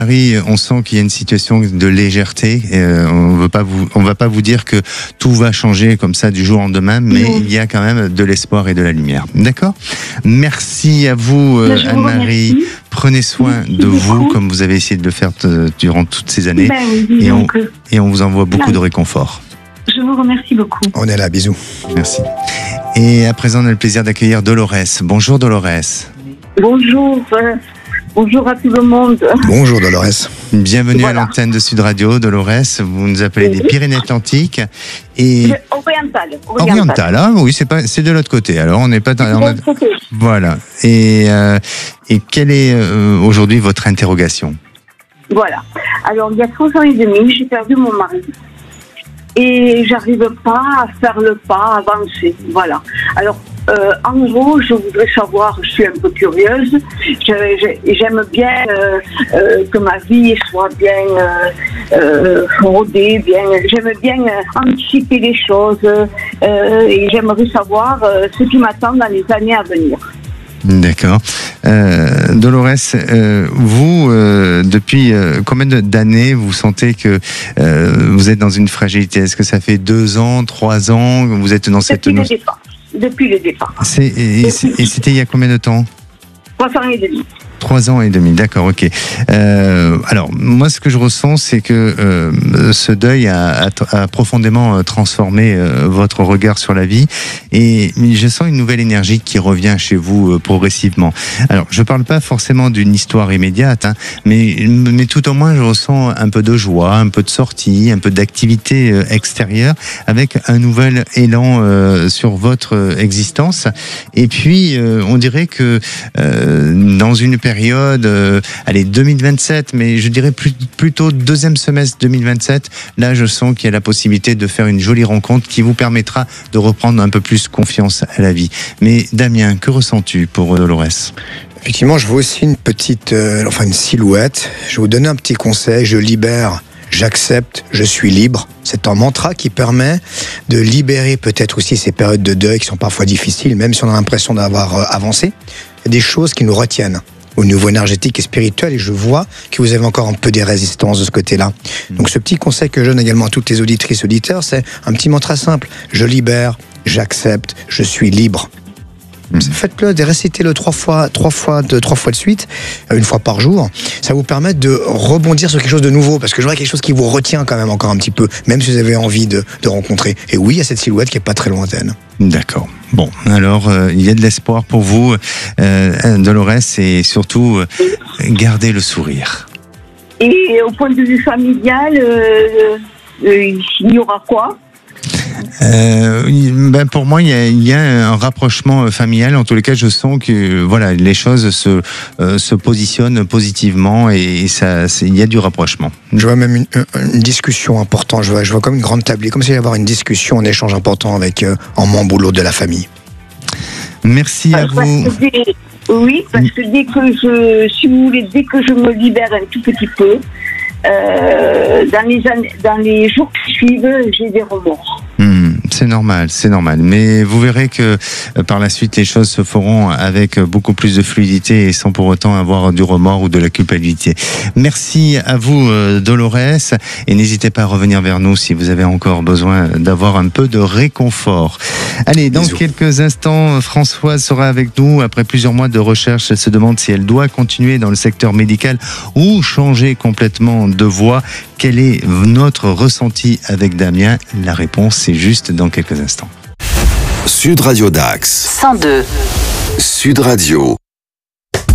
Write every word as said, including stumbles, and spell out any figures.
Marie, on sent qu'il y a une situation de légèreté. Euh, on veut pas vous, on va pas vous dire que tout va changer comme ça du jour au lendemain, mais non. il y a quand même de l'espoir et de la lumière. D'accord ? Merci à vous, euh, Anne-Marie. Prenez soin Merci de vous, beaucoup. comme vous avez essayé de le faire t- durant toutes ces années. Ben oui, et, on, donc, euh, et on vous envoie beaucoup ben, de réconfort. je vous remercie beaucoup. On est là, bisous. Merci. Et à présent, on a le plaisir d'accueillir Dolores. Bonjour Dolores. Bonjour, euh, bonjour à tout le monde. Bonjour Dolores. Bienvenue Voilà. à l'antenne de Sud Radio, Dolores. Vous nous appelez des Oui. Pyrénées-Atlantiques et Je- Oriental. orientales. Ah oui, c'est pas, c'est de l'autre côté. Alors on n'est pas. Dans, on a- voilà. Et euh, et quelle est euh, aujourd'hui votre interrogation ? Voilà. Alors, il y a trois ans et demi, j'ai perdu mon mari. Et j'arrive pas à faire le pas, à avancer. Voilà. Alors, euh, en gros, je voudrais savoir, je suis un peu curieuse, je- je- j'aime bien euh, euh, que ma vie soit bien euh, euh, rodée, bien, j'aime bien euh, anticiper les choses euh, et j'aimerais savoir euh, ce qui m'attend dans les années à venir. D'accord. Euh, Dolores, euh, vous, euh, depuis euh, combien de- d'années vous sentez que euh, vous êtes dans une fragilité ? Est-ce que ça fait deux ans, trois ans que vous êtes dans cette... Depuis le départ. Depuis le départ. C'est, et, et c'est- et c'était il y a combien de temps ? Trois ans et demi. Trois ans et demi, d'accord, ok. Euh, alors, moi, ce que je ressens, c'est que euh, ce deuil a, a, a profondément euh, transformé euh, votre regard sur la vie, et je sens une nouvelle énergie qui revient chez vous euh, progressivement. Alors, je parle pas forcément d'une histoire immédiate, hein, mais, mais tout au moins, je ressens un peu de joie, un peu de sortie, un peu d'activité euh, extérieure, avec un nouvel élan euh, sur votre euh, existence. Et puis, euh, on dirait que euh, dans une période période, euh, allez, deux mille vingt-sept, mais je dirais plus, plutôt deuxième semestre deux mille vingt-sept, là je sens qu'il y a la possibilité de faire une jolie rencontre qui vous permettra de reprendre un peu plus confiance à la vie. Mais Damien, que ressens-tu pour Dolores ? Effectivement, je vois aussi une petite, euh, enfin une silhouette. Je vais vous donner un petit conseil. Je libère, j'accepte, je suis libre. C'est un mantra qui permet de libérer peut-être aussi ces périodes de deuil qui sont parfois difficiles, même si on a l'impression d'avoir euh, avancé. Il y a des choses qui nous retiennent au niveau énergétique et spirituel, et je vois que vous avez encore un peu des résistances de ce côté-là. Donc ce petit conseil que je donne également à toutes les auditrices, auditeurs, c'est un petit mantra simple. Je libère, j'accepte, je suis libre. Mmh. Faites-le, récitez-le trois fois, trois fois, de, trois fois de suite, une fois par jour. Ça vous permet de rebondir sur quelque chose de nouveau, parce que je vois quelque chose qui vous retient quand même encore un petit peu, même si vous avez envie de, de rencontrer. Et oui, il y a cette silhouette qui est pas très lointaine. D'accord. Bon, alors euh, il y a de l'espoir pour vous, euh, Dolores, et surtout euh, gardez le sourire. Et au point de vue familial, euh, euh, il y aura quoi ? Euh, ben pour moi, il y, a, il y a un rapprochement familial. En tous les cas, je sens que voilà, les choses se, euh, se positionnent positivement et ça, c'est, il y a du rapprochement. Je vois même une, une discussion importante. Je vois, je vois comme une grande tablée, comme s'il y avait avoir une discussion, un échange important avec euh, un membre ou l'autre de la famille. Merci à euh, vous. Parce que dès, oui, parce que dès que je, si vous voulez, dès que je me libère un tout petit peu, euh, dans les années, dans les jours qui suivent, j'ai des remords. Mmh, c'est normal, c'est normal. Mais vous verrez que euh, par la suite, les choses se feront avec beaucoup plus de fluidité et sans pour autant avoir du remords ou de la culpabilité. Merci à vous, euh, Dolores, et n'hésitez pas à revenir vers nous si vous avez encore besoin d'avoir un peu de réconfort. Allez, dans Bisous. quelques instants, Françoise sera avec nous. Après plusieurs mois de recherche, elle se demande si elle doit continuer dans le secteur médical ou changer complètement de voie. Quel est notre ressenti avec Damien ? La réponse, c'est juste dans quelques instants. Sud Radio Dax. cent deux. Sud Radio.